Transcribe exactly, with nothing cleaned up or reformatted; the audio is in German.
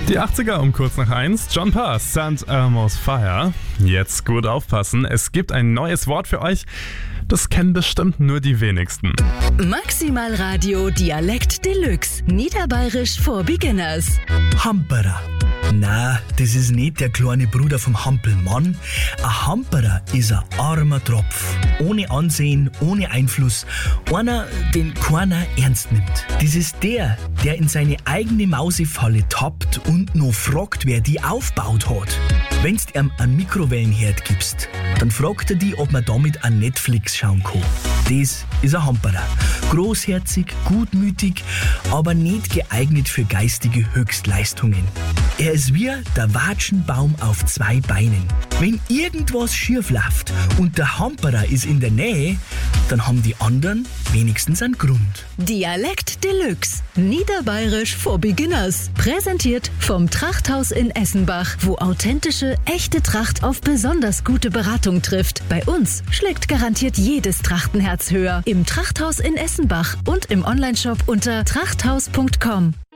Die achtziger um kurz nach eins. John Parr, St. Elmo's Fire. Jetzt gut aufpassen, es gibt ein neues Wort für euch. Das kennen bestimmt nur die wenigsten. Maximal Radio Dialekt Deluxe. Niederbayerisch for Beginners. Hamperer. Na, das ist nicht der kleine Bruder vom Hampelmann. Ein Hamperer ist ein armer Tropf. Ohne Ansehen, ohne Einfluss. Einer, den keiner ernst nimmt. Das ist der, der in seine eigene Mausefalle tappt und noch fragt, wer die aufgebaut hat. Wenn's ihm einen Mikrowellenherd gibst, dann fragt er die, ob man damit an Netflix schauen kann. Das ist ein Hamperer. Großherzig, gutmütig, aber nicht geeignet für geistige Höchstleistungen. Er ist wie der Watschenbaum auf zwei Beinen. Wenn irgendwas schief läuft und der Hamperer ist in der Nähe, dann haben die anderen wenigstens einen Grund. Dialekt Deluxe. Niederbayerisch for Beginners. Präsentiert vom Trachthaus in Essenbach, wo authentische, echte Tracht auf besonders gute Beratung trifft. Bei uns schlägt garantiert jedes Trachtenherz höher. Im Trachthaus in Essenbach und im Onlineshop unter trachthaus punkt com.